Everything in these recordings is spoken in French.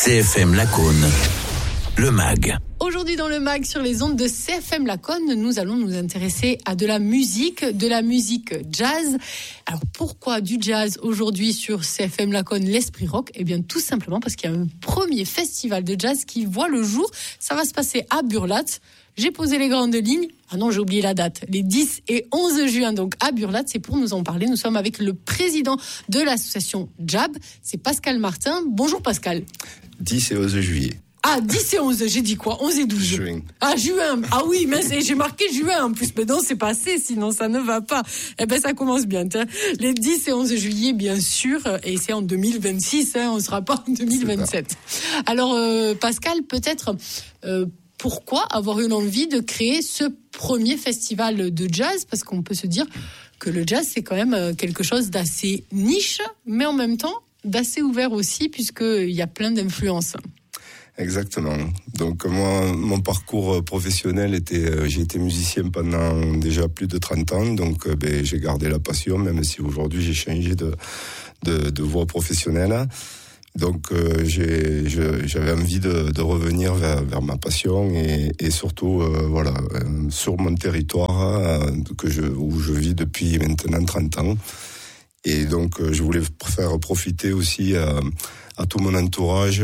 CFM Lacaune, le MAG. Aujourd'hui dans le MAG sur les ondes de CFM Lacaune, nous allons nous intéresser à de la musique jazz. Alors pourquoi du jazz aujourd'hui sur CFM Lacaune, l'Esprit Rock ? Eh bien tout simplement parce qu'il y a un premier festival de jazz qui voit le jour. Ça va se passer à Burlat. J'ai posé les grandes lignes. Ah non, j'ai oublié la date. Les 10 et 11 juin, donc à Burlat. C'est pour nous en parler. Nous sommes avec le président de l'association JAB. C'est Pascal Martin. Bonjour Pascal. 10 et 11 juillet. Ah, 10 et 11, j'ai dit quoi ? 11 et 12 Juin. Ah, juin. Ah oui, mais j'ai marqué juin en plus. Mais non, c'est passé, sinon ça ne va pas. Eh ben, ça commence bien. Les 10 et 11 juillet, bien sûr. Et c'est en 2026, on sera pas en 2027. Alors, Pascal, peut-être, pourquoi avoir eu l'envie de créer ce premier festival de jazz ? Parce qu'on peut se dire que le jazz, c'est quand même quelque chose d'assez niche, mais en même temps d'assez ouvert aussi, puisqu'il y a plein d'influences. Exactement. Donc moi, mon parcours professionnel était, j'ai été musicien pendant déjà plus de 30 ans, donc j'ai gardé la passion, même si aujourd'hui j'ai changé de voie professionnelle. Donc j'avais envie de revenir vers ma passion et surtout sur mon territoire où je vis depuis maintenant 30 ans. Et donc je voulais faire profiter aussi à tout mon entourage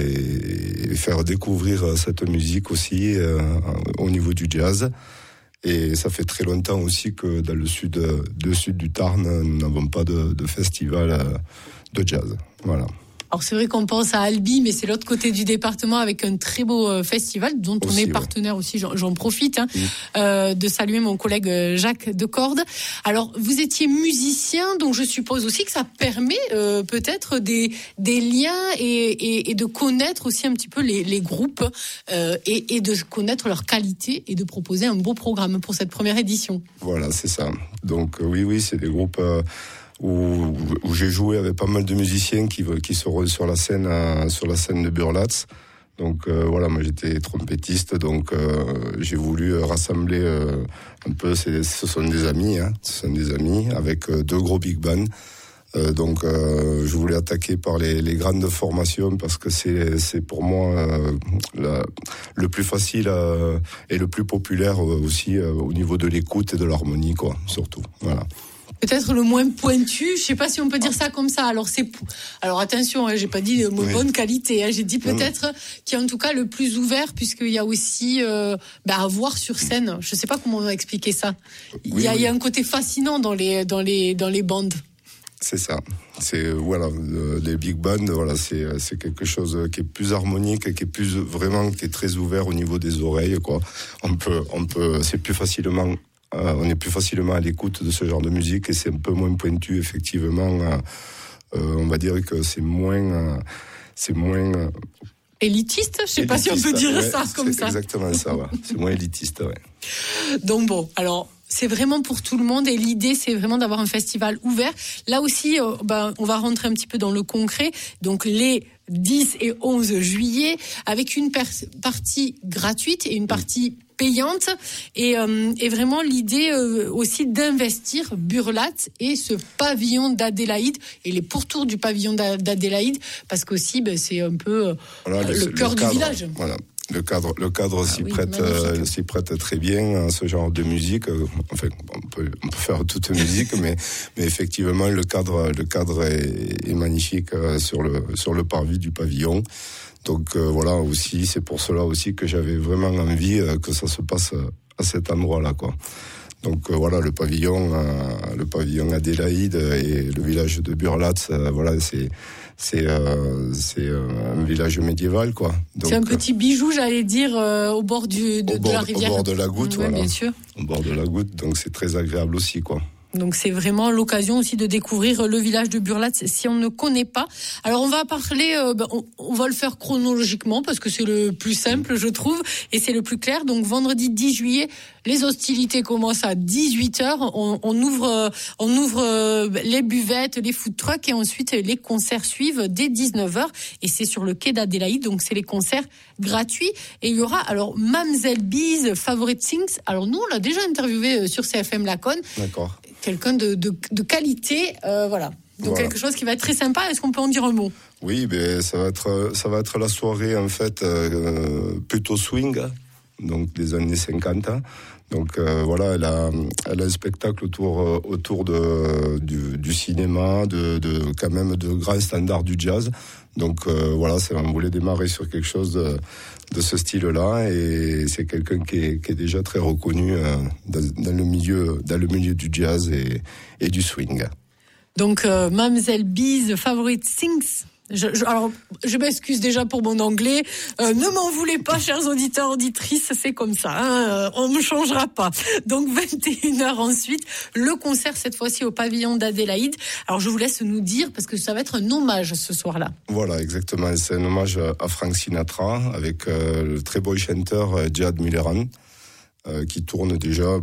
et faire découvrir cette musique aussi au niveau du jazz. Et ça fait très longtemps aussi que dans le sud du Tarn, nous n'avons pas de festival de jazz. Voilà. Alors c'est vrai qu'on pense à Albi, mais c'est l'autre côté du département avec un très beau festival dont on est partenaire aussi. J'en profite de saluer mon collègue Jacques Decorde. Alors vous étiez musicien, donc je suppose aussi que ça permet peut-être des liens et de connaître aussi un petit peu les groupes et de connaître leur qualité et de proposer un beau programme pour cette première édition. Voilà, c'est ça. Donc oui, c'est des groupes où j'ai joué avec pas mal de musiciens qui seront sur la scène de Burlat. Donc moi j'étais trompettiste, donc j'ai voulu rassembler un peu. Ce sont des amis, avec deux gros big bands. Donc je voulais attaquer par les grandes formations parce que c'est pour moi le plus facile et le plus populaire aussi au niveau de l'écoute et de l'harmonie, quoi, surtout. Voilà. Peut-être le moins pointu, je sais pas si on peut dire ça comme ça. Alors attention, j'ai pas dit de bonne qualité, j'ai dit peut-être qui est en tout cas le plus ouvert, puisqu'il y a aussi à voir sur scène. Je sais pas comment on va expliquer ça. Il y a un côté fascinant dans les bandes. C'est ça. C'est les big bands, c'est quelque chose qui est plus harmonique, qui est très ouvert au niveau des oreilles, quoi. On est plus facilement à l'écoute de ce genre de musique et c'est un peu moins pointu, effectivement. On va dire que c'est moins élitiste, je sais pas si on peut dire ça comme ça. C'est exactement ça, ouais. C'est moins élitiste, ouais. Donc bon, alors c'est vraiment pour tout le monde et l'idée c'est vraiment d'avoir un festival ouvert. Là aussi, on va rentrer un petit peu dans le concret. Donc les 10 et 11 juillet avec une partie gratuite et une partie payante et vraiment l'idée aussi d'investir Burlat et ce pavillon d'Adélaïde et les pourtours du pavillon d'Adélaïde parce qu'aussi c'est un peu le cœur du village. Voilà. Le cadre s'y prête très bien à ce genre de musique. Enfin, on peut faire toute musique, mais effectivement le cadre est magnifique sur le parvis du pavillon. Donc aussi, c'est pour cela aussi que j'avais vraiment envie que ça se passe à cet endroit-là, quoi. Donc le pavillon Adélaïde et le village de Burlat, c'est un village médiéval, quoi. Donc, c'est un petit bijou, j'allais dire, au bord de la rivière. Au bord de la Goutte, voilà. Bien sûr. Au bord de la Goutte, donc c'est très agréable aussi, quoi. Donc c'est vraiment l'occasion aussi de découvrir le village de Burlat si on ne connaît pas. Alors on va parler, on va le faire chronologiquement parce que c'est le plus simple je trouve et c'est le plus clair. Donc vendredi 10 juillet, les hostilités commencent à 18h. On ouvre les buvettes, les food trucks et ensuite les concerts suivent dès 19h et c'est sur le quai d'Adélaïde. Donc c'est les concerts gratuits et il y aura alors Mamzelle B's Favorite Things. Alors nous on l'a déjà interviewé sur CFM Lacaune. D'accord. Quelqu'un de qualité, voilà. Donc quelque chose qui va être très sympa. Est-ce qu'on peut en dire un mot ? Oui, ça va être la soirée en fait plutôt swing, donc des années 50. Donc voilà, elle a un spectacle autour du cinéma, quand même de grands standards du jazz. Donc voilà, on voulait démarrer sur quelque chose de ce style-là, et c'est quelqu'un qui est déjà très reconnu dans le milieu du jazz et du swing. Donc Mamselle B's Favorite Things. Alors, je m'excuse déjà pour mon anglais. Ne m'en voulez pas, chers auditeurs, auditrices, c'est comme ça. Hein, on ne changera pas. Donc, 21h ensuite, le concert, cette fois-ci, au pavillon d'Adélaïde. Alors, je vous laisse nous dire, parce que ça va être un hommage ce soir-là. Voilà, exactement. C'est un hommage à Frank Sinatra, avec le très beau chanteur Jad Milleran, qui tourne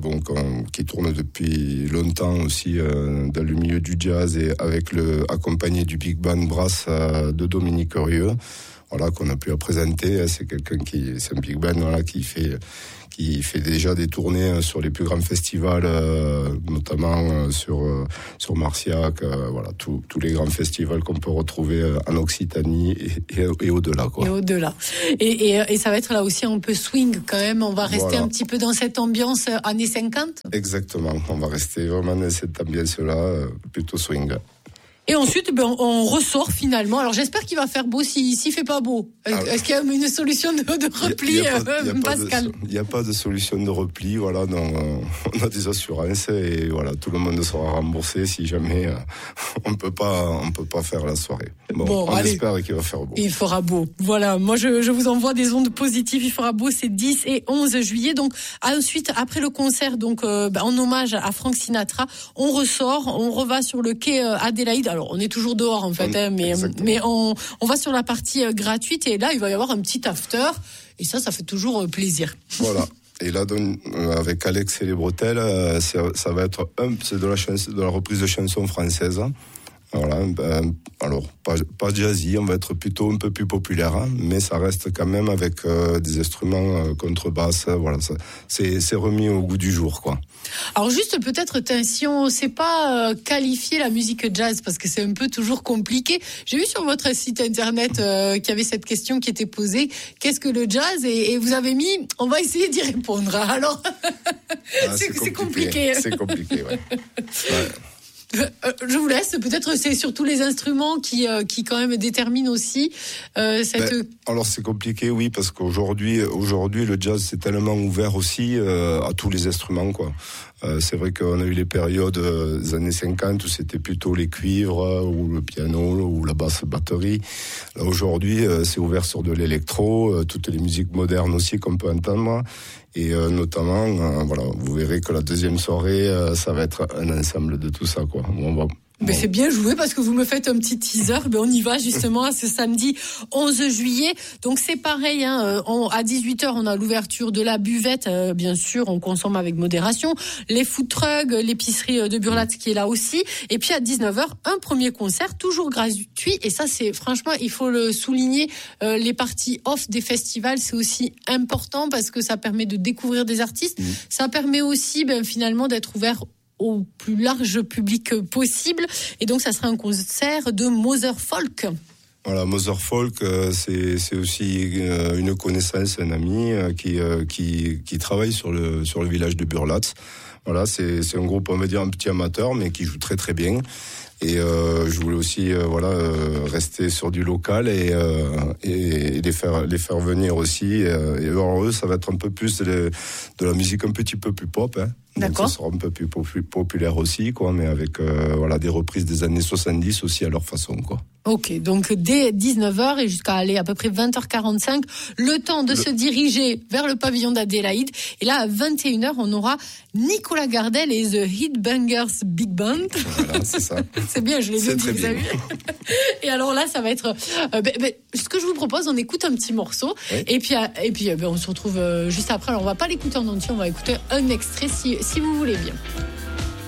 qui tourne depuis longtemps aussi dans le milieu du jazz, et accompagné du big band brass de Dominique Rieu, voilà, qu'on a pu présenter. C'est un big band, voilà, qui fait déjà des tournées sur les plus grands festivals, notamment sur Marciac, voilà, tous les grands festivals qu'on peut retrouver en Occitanie et au-delà, quoi. Et au-delà. Et ça va être là aussi un peu swing quand même. On va rester un petit peu dans cette ambiance années 50. Exactement. On va rester vraiment dans cette ambiance-là, plutôt swing. Et ensuite, on ressort finalement. Alors j'espère qu'il va faire beau. S'il fait pas beau, est-ce qu'il y a une solution de repli, Pascal ? Il n'y a pas de solution de repli. Voilà, on a des assurances, et voilà, tout le monde sera remboursé si jamais on peut pas faire la soirée. Bon, on espère qu'il va faire beau. Il fera beau. Voilà, moi je vous envoie des ondes positives. Il fera beau, c'est 10 et 11 juillet. Donc ensuite, après le concert, donc en hommage à Frank Sinatra, on ressort, on reva sur le quai Adélaïde. Alors, on est toujours dehors, en fait, mais on va sur la partie gratuite, et là, il va y avoir un petit after, et ça fait toujours plaisir. Voilà. Et là, avec Alex et les bretelles, ça va être c'est de la reprise de chansons françaises. Voilà, alors pas jazzy, on va être plutôt un peu plus populaire, hein, mais ça reste quand même avec des instruments contrebasse. Voilà, c'est remis au goût du jour, quoi. Alors juste peut-être, si on ne sait pas qualifier la musique jazz, parce que c'est un peu toujours compliqué. J'ai vu sur votre site internet qu'il y avait cette question qui était posée. Qu'est-ce que le jazz ? Et vous avez mis, on va essayer d'y répondre. Alors, c'est compliqué. C'est compliqué, ouais. Je vous laisse. Peut-être c'est surtout les instruments qui quand même déterminent aussi cette. Alors c'est compliqué, oui, parce qu'aujourd'hui le jazz c'est tellement ouvert aussi à tous les instruments, quoi. C'est vrai qu'on a eu les périodes des années 50 où c'était plutôt les cuivres ou le piano ou la basse batterie. Là, aujourd'hui, c'est ouvert sur de l'électro, toutes les musiques modernes aussi qu'on peut entendre. Et notamment, voilà, vous verrez que la deuxième soirée, ça va être un ensemble de tout ça, quoi. Mais c'est bien joué, parce que vous me faites un petit teaser. On y va justement ce samedi 11 juillet. Donc c'est pareil, hein, à 18h, on a l'ouverture de la buvette. Bien sûr, on consomme avec modération. Les food trucks, l'épicerie de Burlatz qui est là aussi. Et puis à 19h, un premier concert, toujours gratuit. Et ça, c'est franchement, il faut le souligner, les parties off des festivals, c'est aussi important, parce que ça permet de découvrir des artistes. Ça permet aussi finalement d'être ouvert au plus large public possible. Et donc, ça sera un concert de Mother Folk. Voilà, Mother Folk, c'est aussi une connaissance, un ami qui travaille sur le village de Burlatz. Voilà, c'est un groupe, on va dire, un petit amateur, mais qui joue très très bien. Et je voulais aussi rester sur du local et les faire venir aussi. Et alors, eux, ça va être un peu plus de la musique un petit peu plus pop, hein. D'accord. Donc ça sera un peu plus populaire aussi, quoi, mais avec des reprises des années 70 aussi à leur façon, quoi. Ok, donc dès 19h et jusqu'à aller à peu près 20h45, le temps de se diriger vers le pavillon d'Adélaïde. Et là, à 21h, on aura Nicolas Gardel et The Heatbangers Big Band. Voilà, c'est ça. C'est bien, je l'ai vu, vous avez vu. Et alors là, ça va être... ce que je vous propose, on écoute un petit morceau. Oui. Et puis on se retrouve juste après. Alors, on va pas l'écouter en entier, on va écouter un extrait si vous voulez bien.